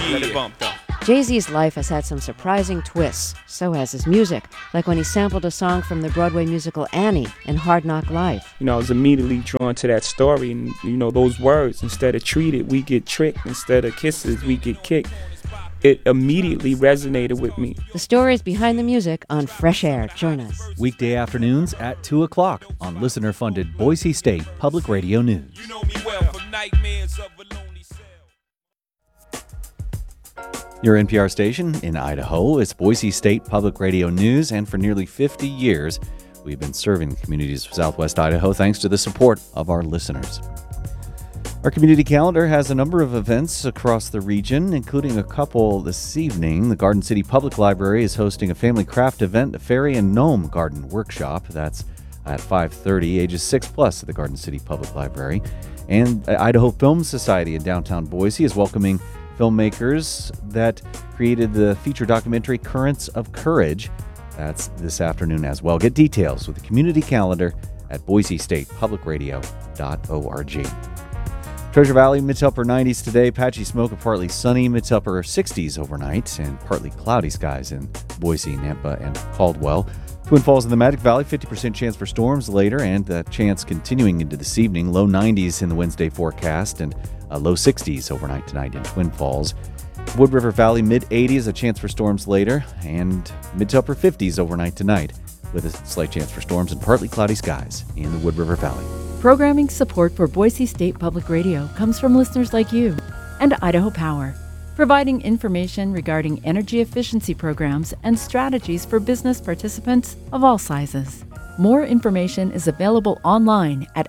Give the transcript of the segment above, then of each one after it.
Let it bump though. Jay-Z's life has had some surprising twists. So has his music, like when he sampled a song from the Broadway musical Annie in Hard Knock Life. I was immediately drawn to that story, and those words, instead of treated, we get tricked. Instead of kisses, we get kicked. It immediately resonated with me. The stories behind the music on Fresh Air. Join us. Weekday afternoons at 2 o'clock on listener-funded Boise State Public Radio News. You know me well from nightmares of a lonely cell. Your NPR station in Idaho is Boise State Public Radio News, and for nearly 50 years, we've been serving the communities of Southwest Idaho thanks to the support of our listeners. Our community calendar has a number of events across the region, including a couple this evening. The Garden City Public Library is hosting a family craft event, the Fairy and Gnome Garden Workshop. That's at 5:30, ages 6+ at the Garden City Public Library. And Idaho Film Society in downtown Boise is welcoming filmmakers that created the feature documentary Currents of Courage. That's this afternoon as well. Get details with the community calendar at boisestatepublicradio.org. Treasure Valley, mid-to upper 90s today. Patchy smoke and partly sunny. Mid-to upper 60s overnight. And partly cloudy skies in Boise, Nampa, and Caldwell. Twin Falls in the Magic Valley, 50% chance for storms later. And that chance continuing into this evening. Low 90s in the Wednesday forecast. And low 60s overnight tonight in Twin Falls. Wood River Valley, mid-80s, a chance for storms later. And mid-to upper 50s overnight tonight, with a slight chance for storms and partly cloudy skies in the Wood River Valley. Programming support for Boise State Public Radio comes from listeners like you and Idaho Power, providing information regarding energy efficiency programs and strategies for business participants of all sizes. More information is available online at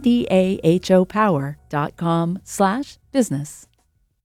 idahopower.com/business.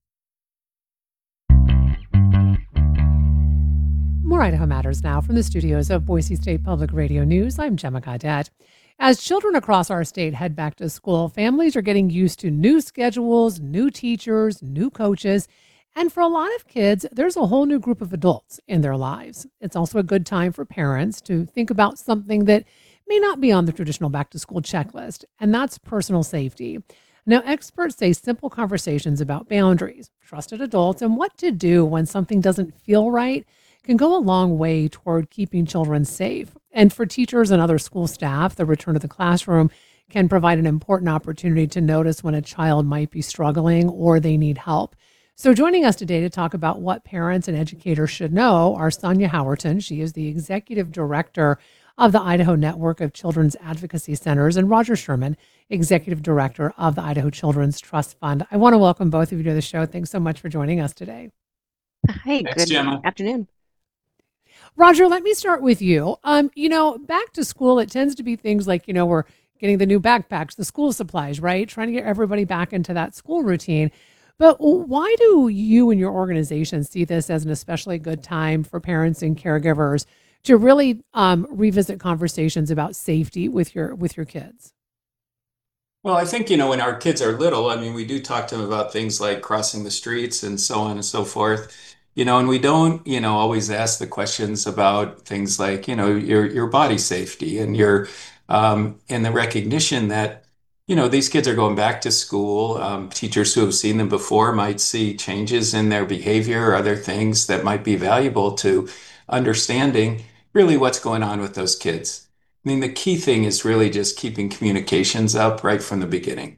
More Idaho Matters now from the studios of Boise State Public Radio News. I'm Gemma Gaudette. As children across our state head back to school, families are getting used to new schedules, new teachers, new coaches, and for a lot of kids, there's a whole new group of adults in their lives. It's also a good time for parents to think about something that may not be on the traditional back-to-school checklist, and that's personal safety. Now, experts say simple conversations about boundaries, trusted adults, and what to do when something doesn't feel right can go a long way toward keeping children safe. And for teachers and other school staff, the return to the classroom can provide an important opportunity to notice when a child might be struggling or they need help. So joining us today to talk about what parents and educators should know are Sonia Howerton. She is the executive director of the Idaho Network of Children's Advocacy Centers, and Roger Sherman, executive director of the Idaho Children's Trust Fund. I want to welcome both of you to the show. Thanks so much for joining us today. Hi, good afternoon. Roger, let me start with you. Back to school, it tends to be things like, we're getting the new backpacks, the school supplies, right? Trying to get everybody back into that school routine. But why do you and your organization see this as an especially good time for parents and caregivers to really revisit conversations about safety with your kids? Well, I think, when our kids are little, we do talk to them about things like crossing the streets and so on and so forth. And we don't, always ask the questions about things like, your body safety and and the recognition that, these kids are going back to school. Teachers who have seen them before might see changes in their behavior or other things that might be valuable to understanding really what's going on with those kids. The key thing is really just keeping communications up right from the beginning.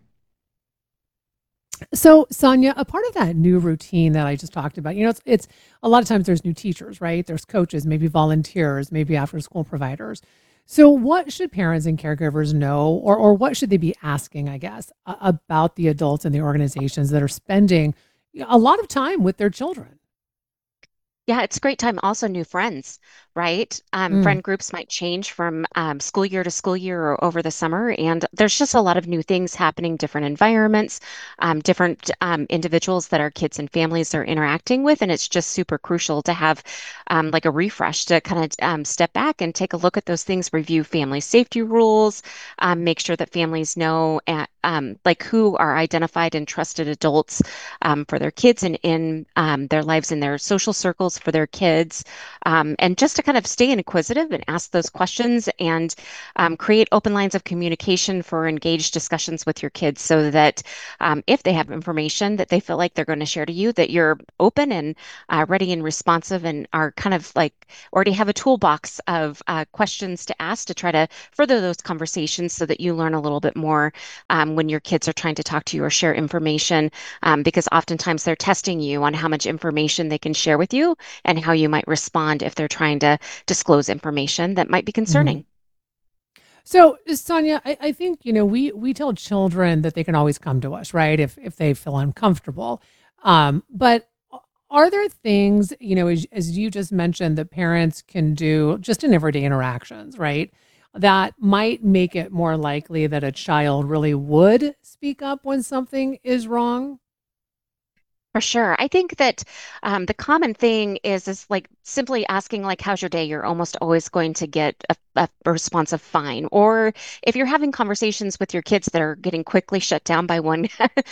So, Sonia, a part of that new routine that I just talked about, it's a lot of times there's new teachers, right? There's coaches, maybe volunteers, maybe after school providers. So what should parents and caregivers know, or what should they be asking, I guess, about the adults and the organizations that are spending a lot of time with their children? Yeah, it's a great time. Also, new friends, right? Friend groups might change from school year to school year or over the summer. And there's just a lot of new things happening, different environments, different individuals that our kids and families are interacting with. And it's just super crucial to have like a refresh to kind of step back and take a look at those things, review family safety rules, make sure that families know like who are identified and trusted adults for their kids and in their lives and their social circles for their kids, and just to kind of stay inquisitive and ask those questions and create open lines of communication for engaged discussions with your kids so that if they have information that they feel like they're going to share to you, that you're open and ready and responsive and are kind of like already have a toolbox of questions to ask to try to further those conversations so that you learn a little bit more when your kids are trying to talk to you or share information, because oftentimes they're testing you on how much information they can share with you and how you might respond if they're trying to disclose information that might be Mhm. concerning. So, Sonia, I think, we tell children that they can always come to us, right? If they feel uncomfortable. But are there things, as you just mentioned, that parents can do just in everyday interactions, right? That might make it more likely that a child really would speak up when something is wrong? For sure. I think that the common thing is like simply asking like, how's your day? You're almost always going to get a response of fine. Or if you're having conversations with your kids that are getting quickly shut down by one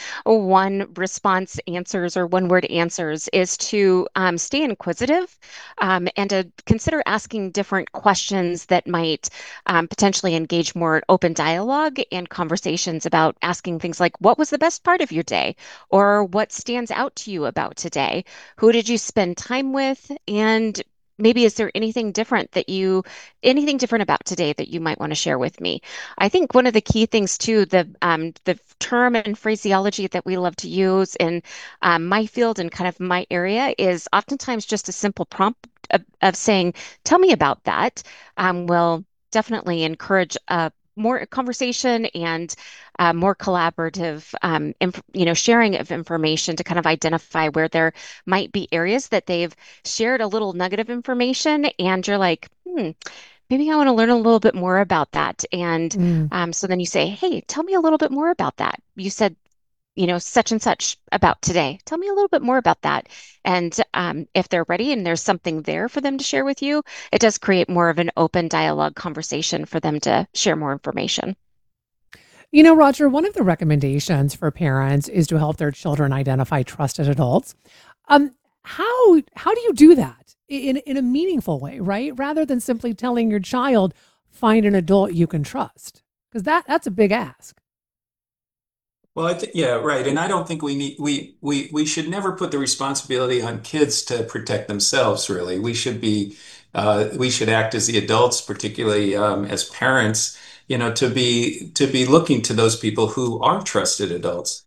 one response answers or one word answers, is to stay inquisitive, and to consider asking different questions that might potentially engage more open dialogue and conversations about asking things like, what was the best part of your day? Or what stands out to you about today? Who did you spend time with? And maybe is there anything different about today that you might want to share with me? I think one of the key things too, the term and phraseology that we love to use in my field and kind of my area is oftentimes just a simple prompt of saying, "Tell me about that." Will definitely encourage more conversation and more collaborative, sharing of information to kind of identify where there might be areas that they've shared a little nugget of information, and you're like, maybe I want to learn a little bit more about that. And Mm. so then you say, hey, tell me a little bit more about that. You said, such and such about today. Tell me a little bit more about that. And if they're ready and there's something there for them to share with you, it does create more of an open dialogue conversation for them to share more information. Roger, one of the recommendations for parents is to help their children identify trusted adults. How do you do that in a meaningful way, right? Rather than simply telling your child, find an adult you can trust, because that's a big ask. Well, yeah, right. And I don't think we should never put the responsibility on kids to protect themselves, really. We should act as the adults, particularly as parents, to be looking to those people who are trusted adults.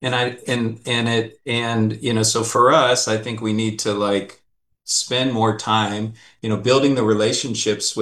So for us, I think we need to like spend more time, building the relationships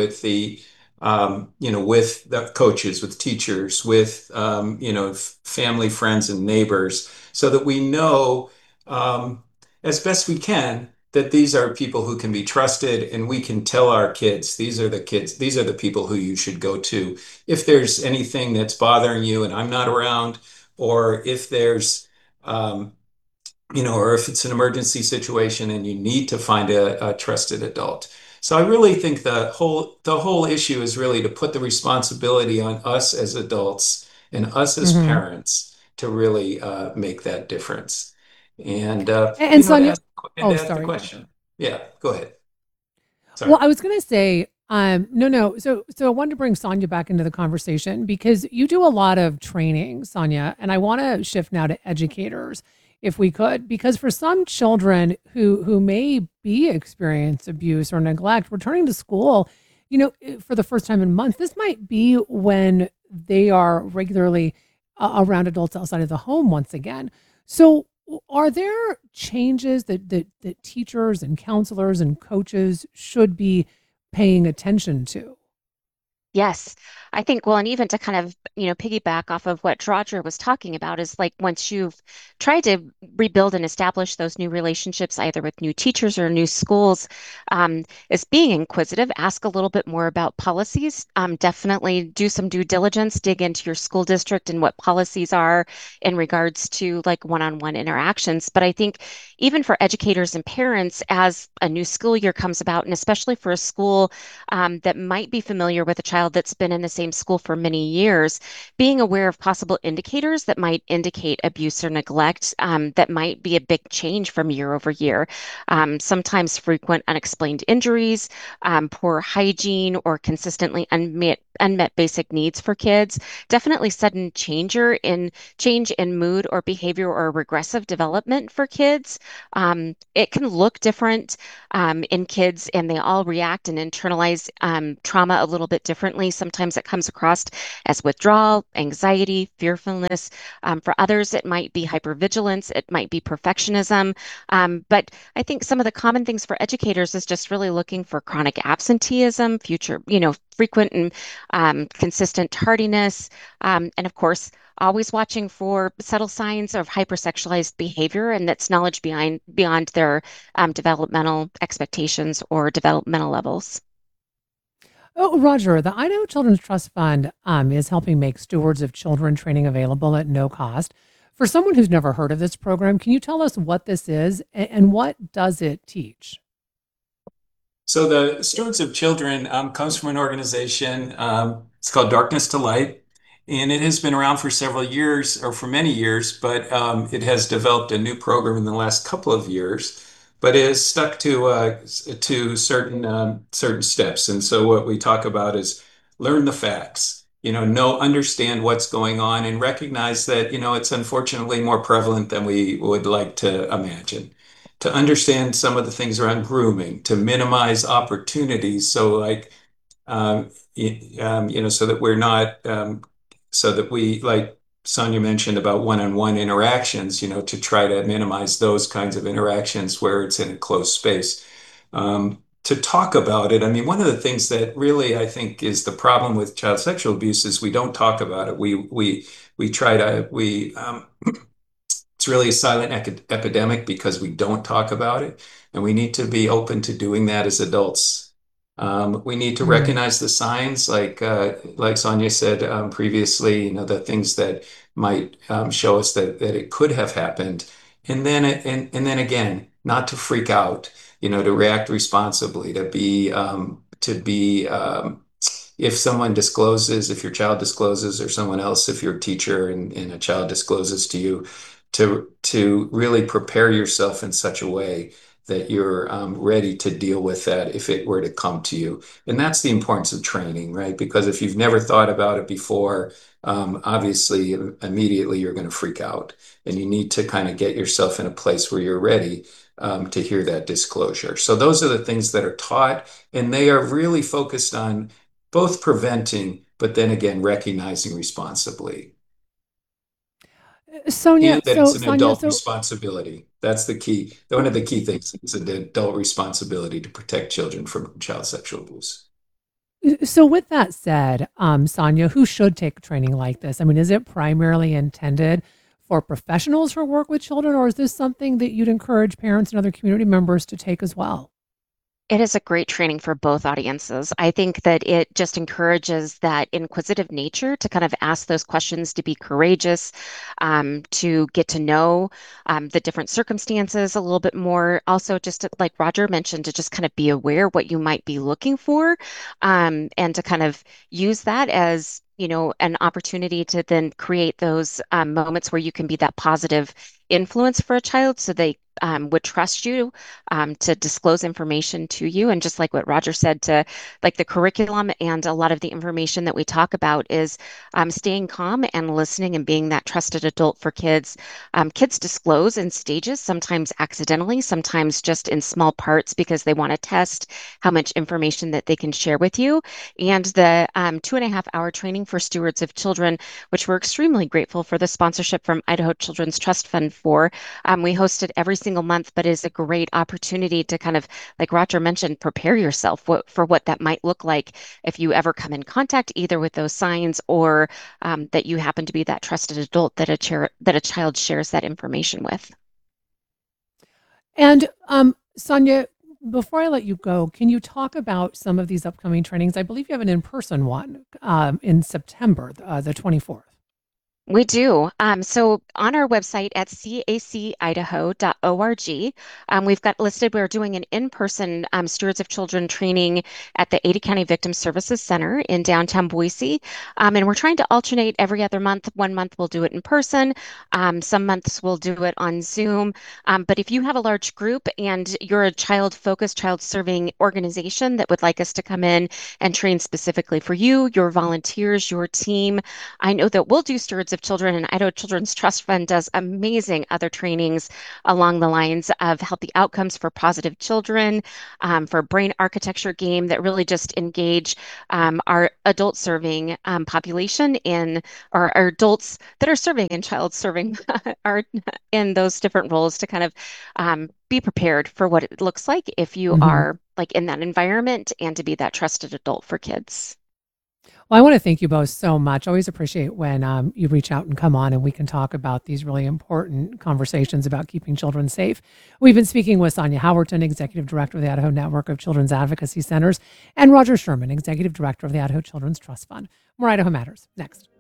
with the coaches, with teachers, with, family, friends, and neighbors, so that we know, as best we can, that these are people who can be trusted, and we can tell our kids, these are the people who you should go to if there's anything that's bothering you and I'm not around, or if there's, um, or if it's an emergency situation and you need to find a trusted adult. So I really think the whole issue is really to put the responsibility on us as adults and us as Hmm. parents to really make that difference. And And to Sonia, to oh, ask the sorry, go ahead. question. Yeah, go ahead. Well, Sorry. I was going to say, no, no. So I wanted to bring Sonia back into the conversation because you do a lot of training, Sonia, and I want to shift now to educators, if we could, because for some children who may be experience abuse or neglect, returning to school, for the first time in months, this might be when they are regularly around adults outside of the home once again. So are there changes that teachers and counselors and coaches should be paying attention to? Yes, I think, well, and even to kind of, piggyback off of what Roger was talking about is like once you've tried to rebuild and establish those new relationships, either with new teachers or new schools, is being inquisitive, ask a little bit more about policies. Definitely do some due diligence, dig into your school district and what policies are in regards to like one-on-one interactions. But I think even for educators and parents, as a new school year comes about, and especially for a school that might be familiar with a child child that's been in the same school for many years, being aware of possible indicators that might indicate abuse or neglect, that might be a big change from year over year. Sometimes frequent unexplained injuries, poor hygiene, or consistently unmet basic needs for kids. Definitely sudden change in mood or behavior or regressive development for kids. It can look different in kids, and they all react and internalize trauma a little bit differently. Sometimes it comes across as withdrawal, anxiety, fearfulness. For others, it might be hypervigilance, it might be perfectionism. But I think some of the common things for educators is just really looking for chronic absenteeism, frequent and consistent tardiness, and of course, always watching for subtle signs of hypersexualized behavior, and that's knowledge beyond their developmental expectations or developmental levels. Oh, Roger, the Idaho Children's Trust Fund is helping make Stewards of Children training available at no cost. For someone who's never heard of this program, can you tell us what this is and what does it teach? So the Stewards of Children comes from an organization. It's called Darkness to Light, and it has been around for several years, or for many years, but it has developed a new program in the last couple of years. But it has stuck to certain steps. And so what we talk about is learn the facts. Understand what's going on, and recognize that it's unfortunately more prevalent than we would like to imagine. To understand some of the things around grooming, to minimize opportunities. So like, so that we're not, so that we, like Sonia mentioned about one-on-one interactions, to try to minimize those kinds of interactions where it's in a closed space. To talk about it. I mean, one of the things that really I think is the problem with child sexual abuse is we don't talk about it. It's really a silent epidemic because we don't talk about it, and we need to be open to doing that as adults. We need to recognize the signs, like Sonia said previously, the things that might show us that it could have happened, and then again, not to freak out, to react responsibly, if your child discloses, or someone else, if you're a teacher and a child discloses to you, to really prepare yourself in such a way that you're ready to deal with that if it were to come to you. And that's the importance of training, right? Because if you've never thought about it before, obviously, immediately you're going to freak out. And you need to kind of get yourself in a place where you're ready to hear that disclosure. So those are the things that are taught, and they are really focused on both preventing, but then again, recognizing responsibly. Sonia, And that it's an adult responsibility. That's the key. One of the key things is an adult responsibility to protect children from child sexual abuse. So with that said, Sonia, who should take training like this? I mean, is it primarily intended for professionals who work with children, or is this something that you'd encourage parents and other community members to take as well? It is a great training for both audiences. I think that it just encourages that inquisitive nature to kind of ask those questions, to be courageous, to get to know the different circumstances a little bit more. Also, just like Roger mentioned, to just kind of be aware what you might be looking for, and to kind of use that as an opportunity to then create those moments where you can be that positive influence for a child, so they would trust you to disclose information to you. And just like what Roger said, to like the curriculum and a lot of the information that we talk about is staying calm and listening and being that trusted adult for kids. Kids disclose in stages, sometimes accidentally, sometimes just in small parts because they want to test how much information that they can share with you. And the 2.5-hour training for Stewards of Children, which we're extremely grateful for the sponsorship from Idaho Children's Trust Fund for. We host it every single month, but it's a great opportunity to kind of, like Roger mentioned, prepare yourself for what that might look like if you ever come in contact either with those signs, or that you happen to be that trusted adult that a child shares that information with. And Sonia, before I let you go, can you talk about some of these upcoming trainings? I believe you have an in-person one in September, the 24th. We do. So on our website at cacidaho.org, we've got listed, we're doing an in-person Stewards of Children training at the Ada County Victim Services Center in downtown Boise. And we're trying to alternate every other month. One month we'll do it in person. Some months we'll do it on Zoom. But if you have a large group and you're a child-focused, child-serving organization that would like us to come in and train specifically for you, your volunteers, your team, I know that we'll do Stewards of Children, and Idaho Children's Trust Fund does amazing other trainings along the lines of healthy outcomes for positive children, for brain architecture game that really just engage our adult serving population or our adults that are serving and child serving are in those different roles to kind of be prepared for what it looks like if you are like in that environment and to be that trusted adult for kids. Well, I want to thank you both so much. I always appreciate when you reach out and come on and we can talk about these really important conversations about keeping children safe. We've been speaking with Sonia Howerton, Executive Director of the Idaho Network of Children's Advocacy Centers, and Roger Sherman, Executive Director of the Idaho Children's Trust Fund. More Idaho Matters next.